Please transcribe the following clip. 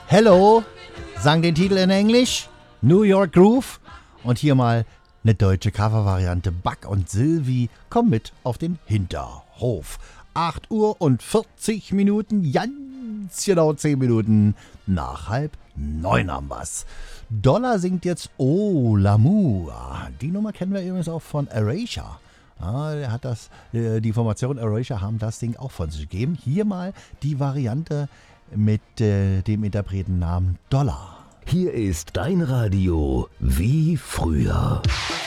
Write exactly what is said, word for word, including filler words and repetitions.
Hello, sang den Titel in Englisch, New York Groove. Und hier mal eine deutsche Covervariante. Buck und Sylvie, komm mit auf den Hinterhof. acht Uhr und vierzig Minuten, ganz genau zehn Minuten nach halb neun haben wir's. Dollar singt jetzt Oh L'amour. Die Nummer kennen wir übrigens auch von Erasure. Ah, der hat das, die Formation Erasure haben das Ding auch von sich gegeben. Hier mal die Variante mit äh, dem Interpretennamen Dollar. Hier ist dein Radio wie früher.